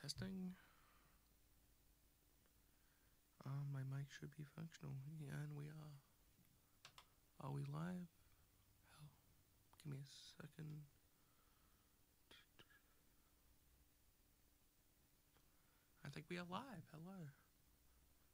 Testing. My mic should be functional, and we are. Are we live? Hell, give me a second. I think we are live. Hello.